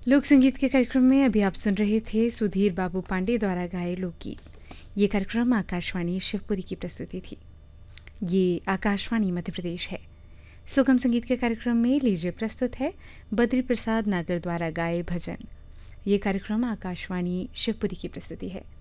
लोक संगीत के कार्यक्रम में अभी आप सुन रहे थे सुधीर बाबू पांडे द्वारा गाए लोकगीत। ये कार्यक्रम आकाशवाणी शिवपुरी की प्रस्तुति थी। ये आकाशवाणी मध्य प्रदेश है। सुगम संगीत के कार्यक्रम में लीजिए प्रस्तुत है बद्री प्रसाद नागर द्वारा गाए भजन। ये कार्यक्रम आकाशवाणी शिवपुरी की प्रस्तुति है।